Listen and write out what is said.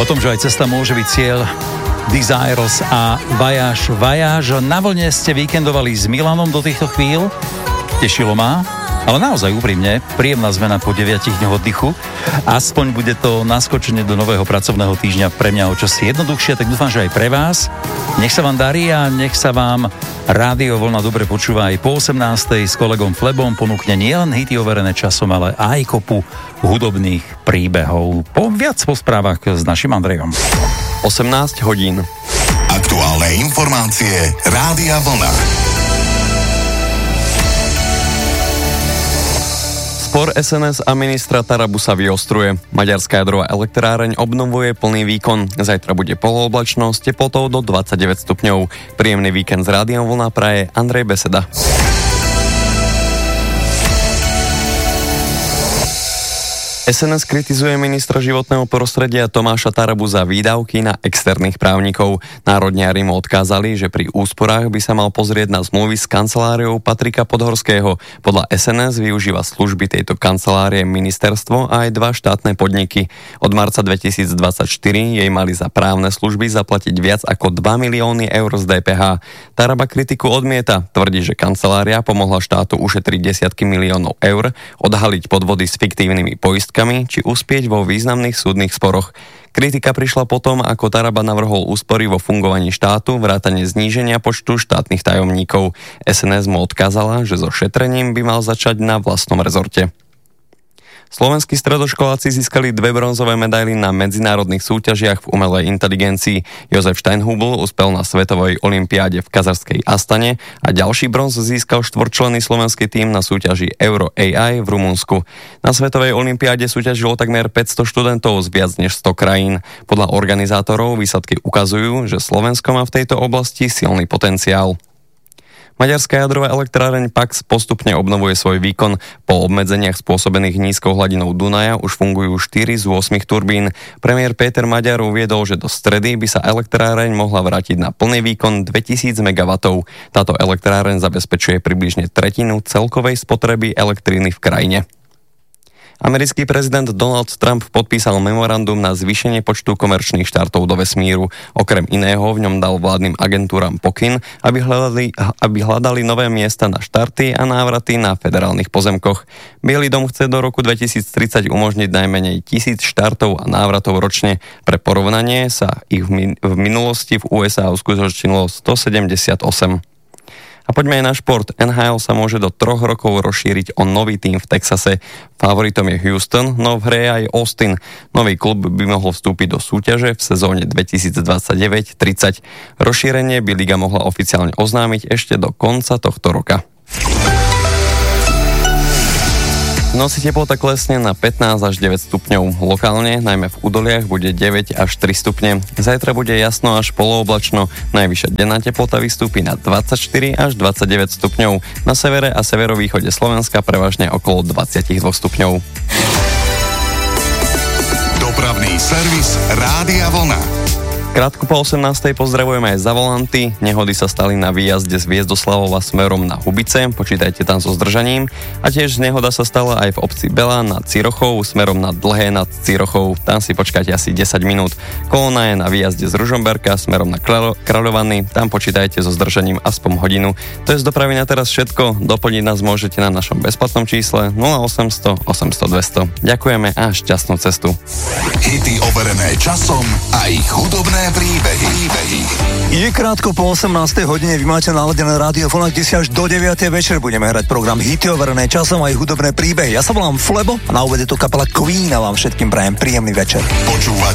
O tom, že aj cesta môže byť cieľ, Desires a Voyage. Na vlne ste víkendovali s Milanom do týchto chvíľ. Tešilo ma, ale naozaj úprimne, príjemná zmena po 9 dňoch oddychu. Aspoň bude to naskočenie do nového pracovného týždňa pre mňa o čosi jednoduchšie, tak dúfam, že aj pre vás. Nech sa vám darí a nech sa vám Rádio Vlna dobre počúva aj po 18. s kolegom Flebom. Ponúkne nielen hity overené časom, ale aj kopu hudobných príbehov. Viac po správach s našim Andrejom. 18 hodín. Aktuálne informácie Rádia Vlna. Spor SNS a ministra Tarabu sa vyostruje. Maďarská jadrová elektráreň obnovuje plný výkon. Zajtra bude polooblačno s teplotou do 29 stupňov. Príjemný víkend z Rádiom Vlna praje Andrej Beseda. SNS kritizuje ministra životného prostredia Tomáša Tarabu za výdavky na externých právnikov. Národniari mu odkázali, že pri úsporách by sa mal pozrieť na zmluvy s kanceláriou Patrika Podhorského. Podľa SNS využíva služby tejto kancelárie ministerstvo a aj 2 štátne podniky. Od marca 2024 jej mali za právne služby zaplatiť viac ako 2 milióny eur z DPH. Taraba kritiku odmieta. Tvrdí, že kancelária pomohla štátu ušetriť desiatky miliónov eur, odhaliť podvody s fiktívnymi poistkami či uspieť vo významných súdnych sporoch. Kritika prišla potom, ako Taraba navrhol úspory vo fungovaní štátu, vrátane zníženia počtu štátnych tajomníkov. SNS mu odkázala, že so šetrením by mal začať na vlastnom rezorte. Slovenskí stredoškoláci získali 2 bronzové medaily na medzinárodných súťažiach v umelej inteligencii. Jozef Steinhubl uspel na svetovej olympiáde v kazachskej Astane a ďalší bronz získal 4-členný slovenský tím na súťaži Euro AI v Rumunsku. Na svetovej olympiáde súťažilo takmer 500 študentov z viac než 100 krajín. Podľa organizátorov výsledky ukazujú, že Slovensko má v tejto oblasti silný potenciál. Maďarská jadrová elektráreň Pax postupne obnovuje svoj výkon. Po obmedzeniach spôsobených nízkou hladinou Dunaja už fungujú 4 z 8 turbín. Premiér Péter Maďar uviedol, že do stredy by sa elektráreň mohla vrátiť na plný výkon 2000 MW. Táto elektráreň zabezpečuje približne tretinu celkovej spotreby elektriny v krajine. Americký prezident Donald Trump podpísal memorandum na zvýšenie počtu komerčných štartov do vesmíru. Okrem iného v ňom dal vládnym agentúram pokyn, aby hľadali nové miesta na štarty a návraty na federálnych pozemkoch. Bielý dom chce do roku 2030 umožniť najmenej 1000 štartov a návratov ročne. Pre porovnanie sa ich v minulosti v USA uskutočnilo 178. A poďme aj na šport. NHL sa môže do 3 rokov rozšíriť o nový tím v Texase. Favoritom je Houston, no v hre je aj Austin. Nový klub by mohol vstúpiť do súťaže v sezóne 2029-30. Rozšírenie by liga mohla oficiálne oznámiť ešte do konca tohto roka. V noci teplota klesne na 15 až 9 stupňov. Lokálne, najmä v údoliach, bude 9 až 3 stupne. Zajtra bude jasno až polooblačno. Najvyššia denná teplota vystúpi na 24 až 29 stupňov. Na severe a severovýchode Slovenska prevažne okolo 22 stupňov. Dopravný servis Rádia Vlna. Krátko po 18. pozdravujeme aj za volanty. Nehody sa stali na výjazde z Hviezdoslavova smerom na Hubice. Počítajte tam so zdržaním. A tiež nehoda sa stala aj v obci Bela nad Cirochou smerom na Dlhé nad Cirochou. Tam si počkáte asi 10 minút. Kolóna je na výjazde z Ružomberka smerom na Kráľovany. Tam počítajte so zdržaním aspoň hodinu. To je z dopravy na teraz všetko. Doplniť nás môžete na našom bezplatnom čísle 0800 800 200. Ďakujeme a šťastnú cestu. Hity overené časom a ich hudobné príbehy. Je krátko po 18. hodine, vy máte naladené Rádio Vlna, kde si až do 9. večer budeme hrať program Hity overené časom a ich hudobné príbehy. Ja sa volám Flebo a na úvode tu kapela Queen a vám všetkým prajem príjemný večer. Počúvať